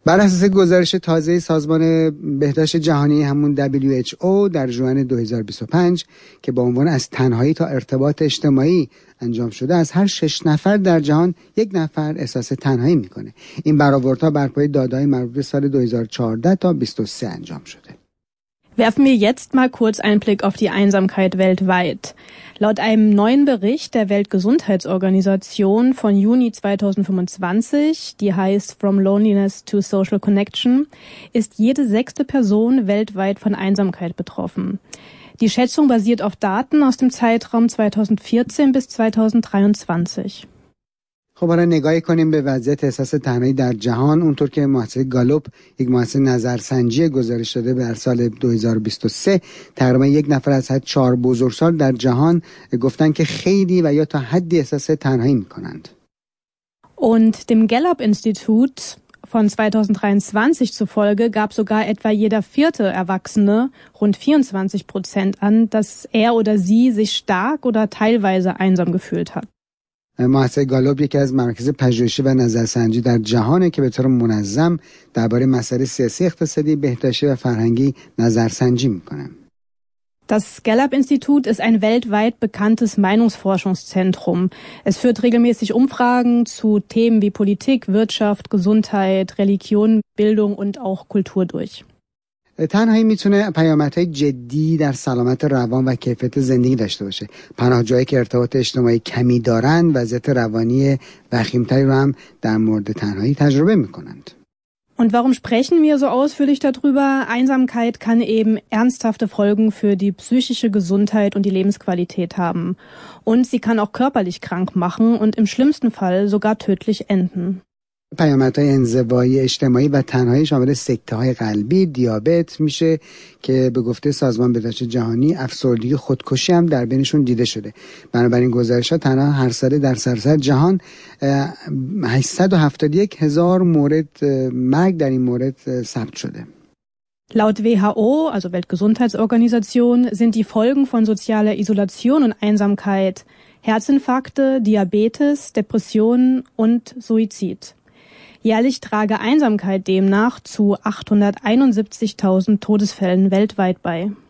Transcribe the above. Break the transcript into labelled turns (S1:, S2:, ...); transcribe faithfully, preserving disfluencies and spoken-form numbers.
S1: بر اساس گزارش تازه سازمان بهداشت جهانی همون دبلیو اچ او در ژوئن دو هزار و بیست و پنج که با عنوان از تنهایی تا ارتباط اجتماعی انجام شده، از هر شش نفر در جهان یک نفر احساس تنهایی میکنه. این برآوردها بر پایه داده‌های مربوط به سال دو هزار و چهارده تا بیست و سه انجام شده.
S2: Werfen wir jetzt mal kurz einen Blick auf die Einsamkeit weltweit. Laut einem neuen Bericht der Weltgesundheitsorganisation von Juni zwanzig fünfundzwanzig, die heißt From Loneliness to Social Connection, ist jede sechste Person weltweit von Einsamkeit betroffen. Die Schätzung basiert auf Daten aus dem Zeitraum zweitausendvierzehn bis zweitausenddreiundzwanzig.
S1: خب حالا نگاهی کنیم به وضعیت احساس تنهایی در جهان. اونطور که مؤسسه گالوپ، یک مؤسسه نظرسنجی گزارش داده، در سال دو هزار و بیست و سه تقریبا یک نفر از هر چهار بزرگسال در جهان گفتن که خیلی و یا تا حدی احساس تنهایی میکنند.
S2: Und dem Gallup-Institut von zweitausenddreiundzwanzig zufolge gab sogar etwa jeder vierte Erwachsene, rund vierundzwanzig Prozent, an, dass er oder sie sich stark oder teilweise einsam gefühlt hat.
S1: مؤسسه گالوب یکی از مراکز پژوهشی و نظرسنجی در جهانه که به طور منظم درباره مسائل سیاسی، اقتصادی، بهداشتی و فرهنگی نظرسنجی میکنه.
S2: Das Gallup-Institut ist ein weltweit bekanntes Meinungsforschungszentrum. Es führt regelmäßig Umfragen zu Themen wie Politik, Wirtschaft, Gesundheit, Religion, Bildung und auch Kultur durch.
S1: تنهایی میتونه پیامدهای جدی در سلامت روان و کیفیت زندگی داشته باشه. پناهجویی که ارتباط اجتماعی کمی دارند وضعیت روانی وخیمتری رو هم در مورد تنهایی تجربه میکنند.
S2: Und warum sprechen wir so ausführlich darüber? Einsamkeit kann eben ernsthafte Folgen für die psychische Gesundheit und die Lebensqualität haben. Und sie kann auch körperlich krank machen und im schlimmsten Fall sogar tödlich enden.
S1: پیامدهای انزوایی اجتماعی و تنهایی شامل سکته‌های قلبی، دیابت میشه که به گفته سازمان بهداشت جهانی افسردگی، خودکشی هم در بینشون دیده شده. بنابراین گزارش‌ها تنها هر ساله در سراسر جهان هشتصد و هفتاد و یک هزار مورد مرگ در این مورد ثبت شده.
S2: Laut W H O, also Weltgesundheitsorganisation, sind die Folgen von sozialer Isolation und Einsamkeit Herzinfarkte, Diabetes, Depressionen und Suizid. Jährlich trage Einsamkeit demnach zu achthunderteinundsiebzigtausend Todesfällen weltweit bei.